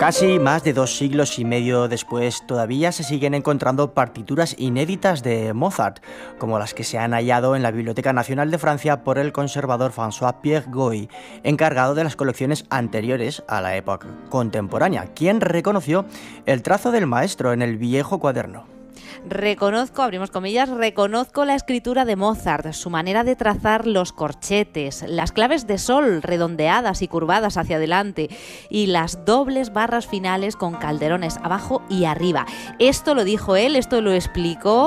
Casi más de 2 siglos y medio después, todavía se siguen encontrando partituras inéditas de Mozart, como las que se han hallado en la Biblioteca Nacional de Francia por el conservador François-Pierre Goy, encargado de las colecciones anteriores a la época contemporánea, quien reconoció el trazo del maestro en el viejo cuaderno. Reconozco, abrimos comillas, reconozco la escritura de Mozart, su manera de trazar los corchetes, las claves de sol redondeadas y curvadas hacia adelante y las dobles barras finales con calderones abajo y arriba. Esto lo dijo él, esto lo explicó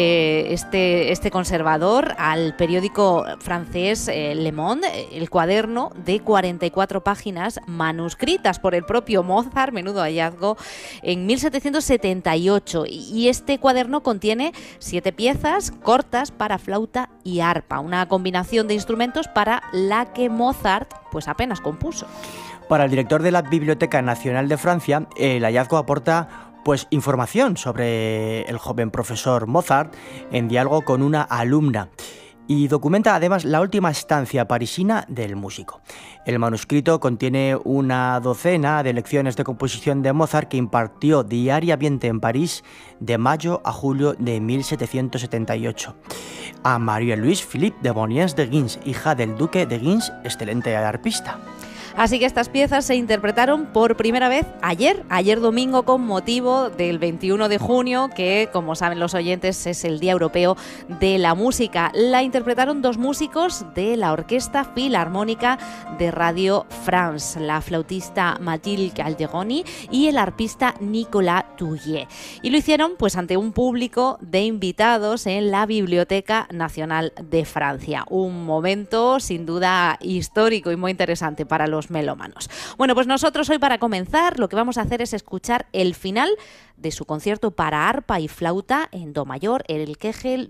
este conservador al periódico francés Le Monde, el cuaderno de 44 páginas manuscritas por el propio Mozart, menudo hallazgo, en 1778. Y este cuaderno contiene 7 piezas cortas para flauta y arpa, una combinación de instrumentos para la que Mozart pues apenas compuso. Para el director de la Biblioteca Nacional de Francia, el hallazgo aporta pues información sobre el joven profesor Mozart en diálogo con una alumna y documenta además la última estancia parisina del músico. El manuscrito contiene una docena de lecciones de composición de Mozart que impartió diariamente en París de mayo a julio de 1778 a Marie-Louise Philippe de Bonnies de Guins, hija del duque de Guins, excelente arpista. Así que estas piezas se interpretaron por primera vez ayer domingo, con motivo del 21 de junio, que, como saben los oyentes, es el Día Europeo de la Música. La interpretaron 2 músicos de la Orquesta Filarmónica de Radio France, la flautista Mathilde Calderoni y el arpista Nicolas Touillet. Y lo hicieron pues ante un público de invitados en la Biblioteca Nacional de Francia. Un momento sin duda histórico y muy interesante para los melómanos. Bueno, pues nosotros hoy, para comenzar, lo que vamos a hacer es escuchar el final de su concierto para arpa y flauta en do mayor, el Kegel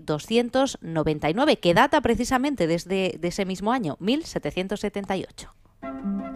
299, que data precisamente desde ese mismo año, 1778.